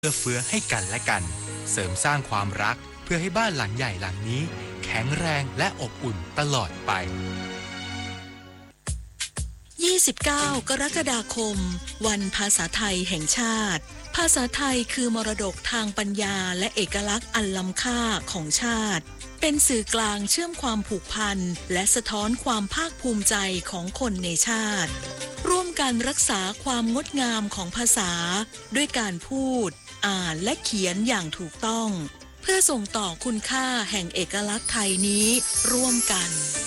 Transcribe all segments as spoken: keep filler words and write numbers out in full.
เอื้อเฟื้อให้กันและกันเสริมสร้างความรักเพื่อให้บ้านหลังใหญ่หลังนี้แข็งแรงและอบอุ่นตลอดไปยี่สิบเก้ากรกฎาคมวันภาษาไทยแห่งชาติภาษาไทยคือมรดกทางปัญญาและเอกลักษณ์อันล้ำค่าของชาติเป็นสื่อกลางเชื่อมความผูกพันและสะท้อนความภาคภูมิใจของคนในชาติร่วมกันรักษาความงดงามของภาษาด้วยการพูดอ่านและเขียนอย่างถูกต้องเพื่อส่งต่อคุณค่าแห่งเอกลักษณ์ไทยนี้ร่วมกัน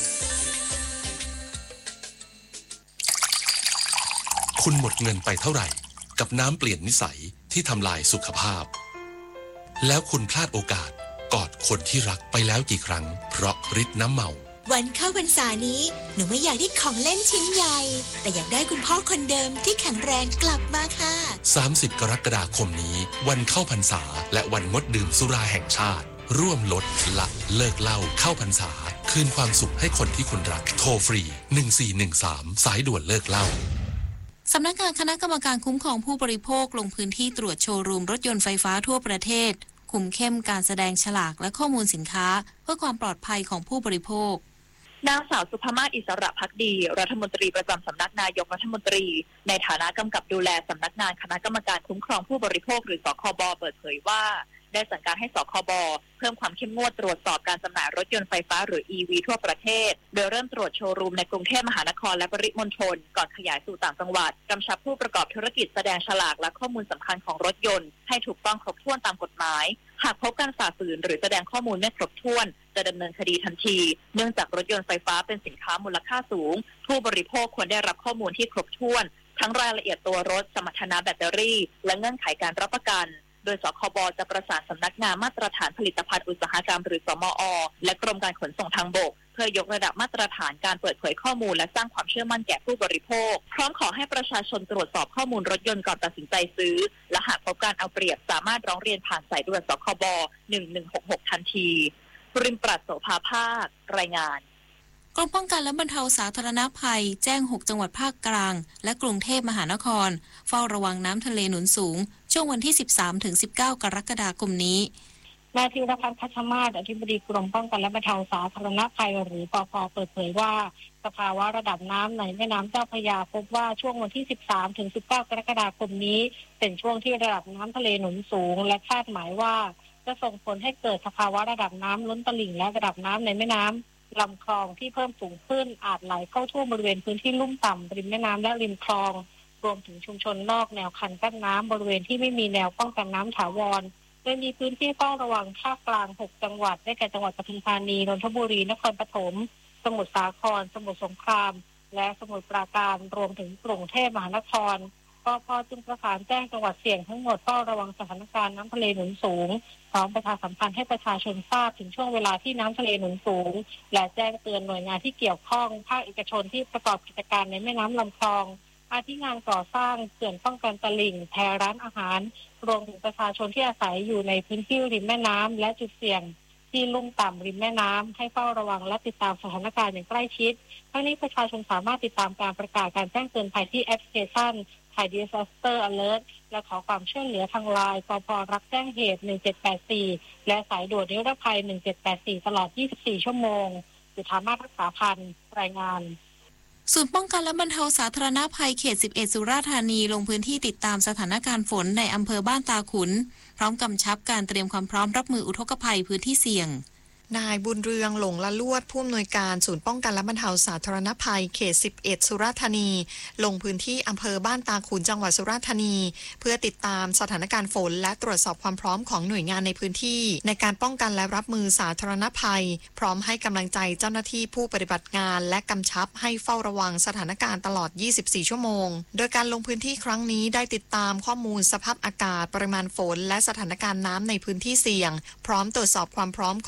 คุณหมดเงินไปเท่าไหร่กับน้ำเปลี่ยนนิสัยที่ทำลายสุขภาพแล้วคุณพลาดโอกาสกอดคนที่รักไปแล้วกี่ครั้งเพราะฤทธิ์น้ำเมาวันเข้าพรรษานี้หนูไม่อยากได้ของเล่นชิ้นใหญ่แต่อยากได้คุณพ่อคนเดิมที่แข็งแรงกลับมาค่ะสามสิบกรกฎาคมนี้วันเข้าพรรษาและวันงดดื่มสุราแห่งชาติร่วมลดละเลิกเหล้าเข้าพรรษาคืนความสุขให้คนที่คุณรักโทรฟรีหนึ่งสี่หนึ่งสามสายด่วนเลิกเหล้าสำนักงานคณะกรรมการคุ้มครองผู้บริโภคลงพื้นที่ตรวจโชว์รูมรถยนต์ไฟฟ้าทั่วประเทศคุมเข้มการแสดงฉลากและข้อมูลสินค้าเพื่อความปลอดภัยของผู้บริโภคนางสาวสุภมาศอิสระภักดีรัฐมนตรีประจำสำนักนายกรัฐมนตรีในฐานะกำกับดูแลสำนักงานคณะกรรมการคุ้มครองผู้บริโภคหรือสคบเปิดเผยว่าได้สั่งการให้สคบเพิ่มความเข้มงวดตรวจสอบการจำหน่ายรถยนต์ไฟฟ้าหรือ อี วี ทั่วประเทศโดยเริ่มตรวจโชว์รูมในกรุงเทพมหานครและปริมณฑลก่อนขยายสู่ต่างจังหวัดกำชับผู้ประกอบธุรกิจแสดงฉลากและข้อมูลสำคัญของรถยนต์ให้ถูกต้องครบถ้วนตามกฎหมายหากพบการฝ่าฝืนหรือแสดงข้อมูลไม่ครบถ้วนจะดำเนินคดีทันทีเนื่องจากรถยนต์ไฟฟ้าเป็นสินค้ามูลค่าสูงผู้บริโภคควรได้รับข้อมูลที่ครบถ้วนทั้งรายละเอียดตัวรถสมรรถนะแบตเตอรี่และเงื่อนไขการรับประกันโดยสคบจะประสานสำนักงานมาตรฐานผลิตภัณฑ์อุตสาหกรรมหรือสมอ.และกรมการขนส่งทางบกเพื่อยกระดับมาตรฐานการเปิดเผยข้อมูลและสร้างความเชื่อมั่นแก่ผู้บริโภคพร้อมขอให้ประชาชนตรวจสอบข้อมูลรถยนต์ก่อนตัดสินใจซื้อและหากพบการเอาเปรียบสามารถร้องเรียนผ่านสายด่วนสคบหนึ่งหนึ่งหกหกทันทีปริมปรัชโสภาภาครายงานกรมป้องกันและบรรเทาสาธารณภัยแจ้งหกจังหวัดภาคกลางและกรุงเทพมหานครเฝ้าระวังน้ำทะเลหนุนสูงช่วงวันที่ สิบสามถึงสิบเก้า กรกฎาคมนี้นายธีรพัฒน์คัชมาศอธิบดีกรมป้องกันและบรรเทาสาธารณภัยหรือปภ.เปิดเผยว่าสภาวะระดับน้ำในแม่น้ำเจ้าพระยาพบว่าช่วงวันที่ สิบสามถึงสิบเก้า กรกฎาคมนี้เป็นช่วงที่ระดับน้ำทะเลหนุนสูงและคาดหมายว่าจะส่งผลให้เกิดสภาวะระดับน้ำล้นตลิ่งและระดับน้ำในแม่น้ำลำคลองที่เพิ่มสูงขึ้นอาจไหลเข้าท่วมบริเวณพื้นที่ลุ่มต่ำริมแม่น้ำและริมคลองรวมถึงชุมชนนอกแนวคันกั้นน้ำบริเวณที่ไม่มีแนวป้องกันน้ำถาวรโดยมีพื้นที่เฝ้าระวังภาคกลางหกจังหวัดได้แก่จังหวัดปทุมธานีนนทบุรีนครปฐมสมุทรสาครสมุทรสงครามและสมุทรปราการรวมถึงกรุงเทพมหานครปภ.จึงประสานแจ้งจังหวัดเสี่ยงทั้งหมดเฝ้าระวังสถานการณ์น้ำทะเลหนุนสูงพร้อมประชาสัมพันธ์ให้ประชาชนทราบถึงช่วงเวลาที่น้ำทะเลหนุนสูงและแจ้งเตือนหน่วยงานที่เกี่ยวข้องภาคเอกชนที่ประกอบกิจการในแม่น้ำลำคลองอาทิงานก่อสร้างเขื่อนป้องกันตลิ่งแพร้านอาหารรวมถึงประชาชนที่อาศัยอยู่ในพื้นที่ริมแม่น้ำและจุดเสี่ยงที่ลุ่มต่ำริมแม่น้ำให้เฝ้าระวังและติดตามสถานการณ์อย่างใกล้ชิดทั้งนี้ประชาชนสามารถติดตามการประกาศการแจ้งเตือนภัยที่แอปพลิเคชัน Thai Disaster Alert และขอความช่วยเหลือทางไลน์ปภ.รับแจ้งเหตุหนึ่งเจ็ดแปดสี่และสายด่วนนิรภัยหนึ่งเจ็ดแปดสี่ตลอดยี่สิบสี่ชั่วโมงจุฑามาศรักษาพันธ์รายงานศูนย์ป้องกันและบรรเทาสาธารณภัยเขตสิบเอ็ดสุราษฎร์ธานีลงพื้นที่ติดตามสถานการณ์ฝนในอำเภอบ้านตาขุนพร้อมกำชับการเตรียมความพร้อมรับมืออุทกภัยพื้นที่เสี่ยงนายบุญเรืองหลงละลวดผู้อำนวยการศูนย์ป้องกันและบรรเทาสาธารณภัยเขตสิบเอ็ดสุราษฎร์ธานีลงพื้นที่อำเภอบ้านตาขุนจังหวัดสุราษฎร์ธานีเพื่อติดตามสถานการณ์ฝนและตรวจสอบความพร้อมของหน่วยงานในพื้นที่ในการป้องกันและรับมือสาธารณภัยพร้อมให้กำลังใจเจ้าหน้าที่ผู้ปฏิบัติงานและกำชับให้เฝ้าระวังสถานการณ์ตลอดยี่สิบสี่ชั่วโมงโดยการลงพื้นที่ครั้งนี้ได้ติดตามข้อมูลสภาพอากาศปริมาณฝนและสถานการณ์น้ำในพื้นที่เสี่ยงพร้อมตรวจสอบความพร้อมของเครื่อง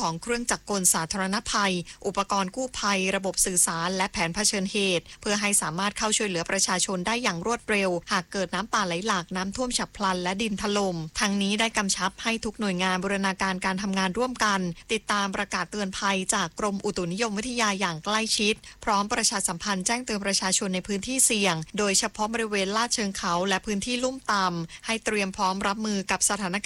จักรกลสาธารณภัยอุปกรณ์กู้ภัยระบบสื่อสารและแผนเผชิญเหตุเพื่อให้สามารถเข้าช่วยเหลือประชาชนได้อย่างรวดเร็วหากเกิดน้ำป่าไหลหลากน้ำท่วมฉับพลันและดินถล่มทางนี้ได้กำชับให้ทุกหน่วยงานบูรณาการการทำงานร่วมกันติดตามประกาศเตือนภัยจากกรมอุตุนิยมวิทยาอย่างใกล้ชิดพร้อมประชาสัมพันธ์แจ้งเตือนประชาชนในพื้นที่เสี่ยงโดยเฉพาะบริเวณลาดเชิงเขาและพื้นที่ลุ่มต่ำให้เตรียมพร้อมรับมือกับสถานการณ์